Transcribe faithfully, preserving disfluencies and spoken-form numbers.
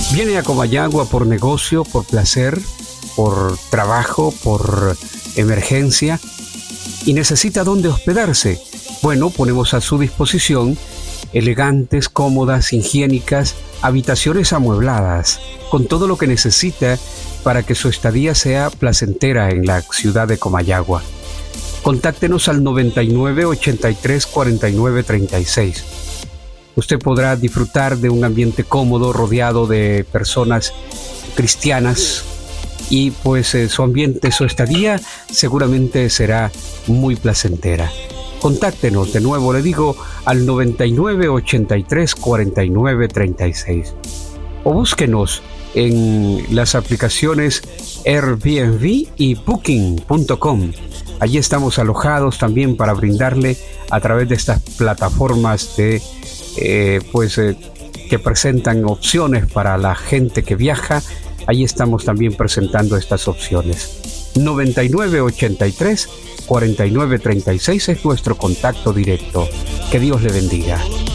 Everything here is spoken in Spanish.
Viene a Comayagua por negocio, por placer, por trabajo, por emergencia y necesita dónde hospedarse. Bueno, ponemos a su disposición elegantes, cómodas, higiénicas, habitaciones amuebladas, con todo lo que necesita para que su estadía sea placentera en la ciudad de Comayagua. Contáctenos al noventa y nueve, ochenta y tres, cuarenta y nueve, treinta y seis. Usted podrá disfrutar de un ambiente cómodo, rodeado de personas cristianas, y pues eh, su ambiente, su estadía seguramente será muy placentera. Contáctenos, de nuevo le digo, al noventa y nueve, ochenta y tres, cuarenta y nueve, treinta y seis. O búsquenos en las aplicaciones Airbnb y Booking punto com. Allí estamos alojados también para brindarle a través de estas plataformas de eh, pues eh, que presentan opciones para la gente que viaja. Allí estamos también presentando estas opciones. noventa y nueve, ochenta y tres, cuarenta y nueve, treinta y seis es nuestro contacto directo. Que Dios le bendiga.